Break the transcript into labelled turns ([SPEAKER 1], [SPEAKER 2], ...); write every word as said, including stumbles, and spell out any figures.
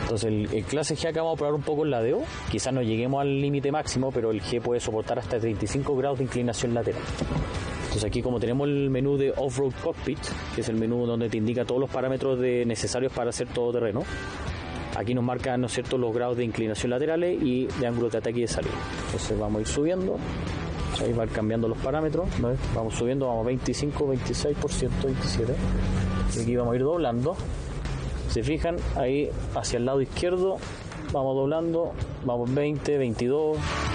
[SPEAKER 1] Entonces el, el clase G acá vamos a probar un poco el ladeo. Quizás no lleguemos al límite máximo, pero el G puede soportar hasta treinta y cinco grados de inclinación lateral. Entonces aquí, como tenemos el menú de Off-Road Cockpit, que es el menú donde te indica todos los parámetros de, necesarios para hacer todo terreno, aquí nos marca, ¿no es cierto?, los grados de inclinación laterales y de ángulos de ataque y de salida. Entonces vamos a ir subiendo, ahí van cambiando los parámetros, ¿no? Vamos subiendo, vamos veinticinco, veintiséis por ciento, veintisiete, y aquí vamos a ir doblando. Se fijan, ahí hacia el lado izquierdo vamos doblando, vamos veinte, veintidós,